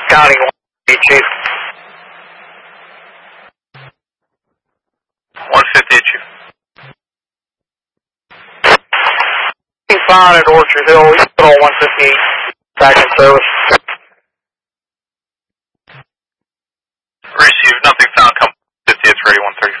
County 1, Chief. 158, Chief. Found at Orchard Hill, you put on 158, back in service. Receive, nothing found, come 58th, ready 135.